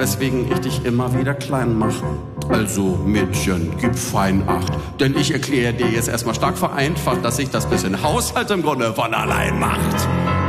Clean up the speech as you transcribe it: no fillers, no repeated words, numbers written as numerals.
weswegen ich dich immer wieder klein mache. Also, Mädchen, gib fein Acht. Denn ich erkläre dir jetzt erstmal stark vereinfacht, dass sich das bisschen Haushalt im Grunde von allein macht.